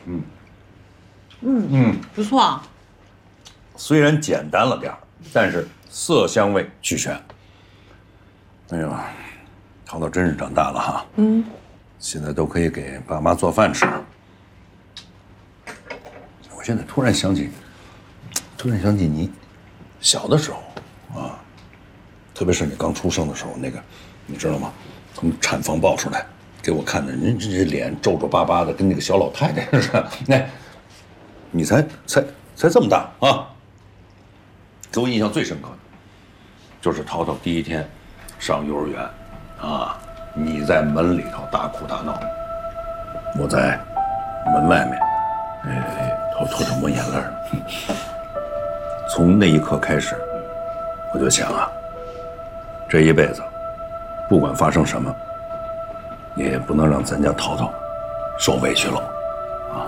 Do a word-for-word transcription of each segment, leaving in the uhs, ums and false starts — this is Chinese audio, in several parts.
嗯嗯嗯， 不错啊。 虽然简单了点儿，但是色香味俱全。哎呦，淘淘真是长大了哈。 嗯， 现在都可以给爸妈做饭吃。我现在突然想起，突然想起你小的时候啊，特别是你刚出生的时候，那个你知道吗？从产房抱出来给我看的，人这脸皱皱巴巴的，跟那个小老太太似的。那，你才才才这么大啊！给我印象最深刻的，就是淘淘第一天上幼儿园，啊，你在门里头大哭大闹，我在门外面，哎，偷偷的抹眼泪。从那一刻开始，我就想啊，这一辈子，不管发生什么，也不能让咱家淘淘受委屈了，啊！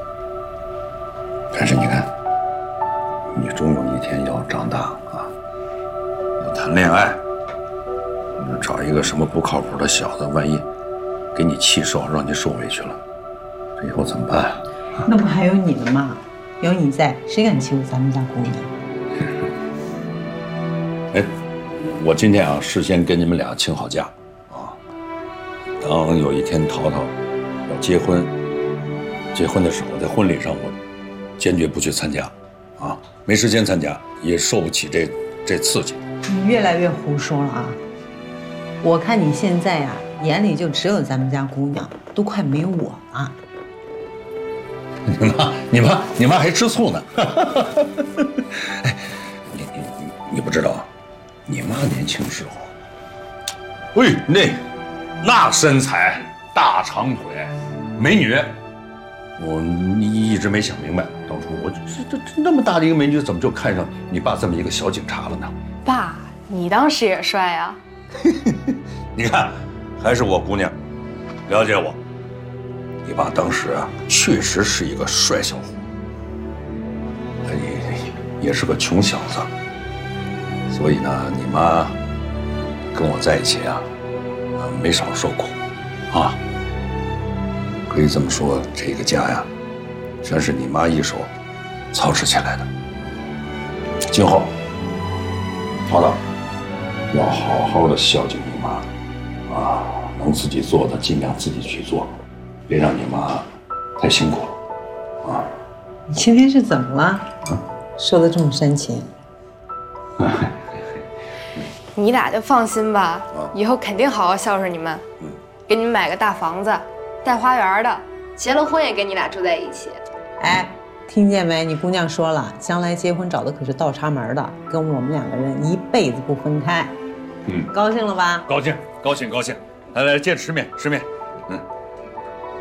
但是你看，你终有一天要长大啊，要谈恋爱，找一个什么不靠谱的小子，万一给你气受，让你受委屈了，这以后怎么办啊？ 那不还有你呢吗？有你在，谁敢欺负咱们家姑娘？ 哎，我今天啊，事先跟你们俩请好假啊。当有一天淘淘要结婚，结婚的时候，在婚礼上我坚决不去参加，啊，没时间参加，也受不起这这刺激。 你越来越胡说了啊！我看你现在呀、啊，眼里就只有咱们家姑娘，都快没有我了。 你妈，你妈，你妈还吃醋呢！哎，你你你你不知道啊，你妈年轻时候，喂，那那身材、大长腿、美女，我你一直没想明白，当初我这这这那么大的一个美女，怎么就看上你爸这么一个小警察了呢？ 爸，你当时也帅啊！ 你看，还是我姑娘了解我。你爸当时啊，确实是一个帅小伙，他也也是个穷小子，所以呢，你妈跟我在一起啊，没少受苦，啊，可以这么说，这个家呀，全是你妈一手操持起来的。今后，淘淘要好好的孝敬你妈，啊，能自己做的尽量自己去做。别让你妈太辛苦了，啊！ 你今天是怎么了？啊、说的这么煽情。 你俩就放心吧，以后肯定好好孝顺你们。嗯，给你们买个大房子，带花园的，结了婚也跟你俩住在一起。 哎，听见没？你姑娘说了，将来结婚找的可是倒插门的，跟我们两个人一辈子不分开。嗯，高兴了吧？ 高兴，高兴，高兴！来来，接着吃面，吃面。嗯。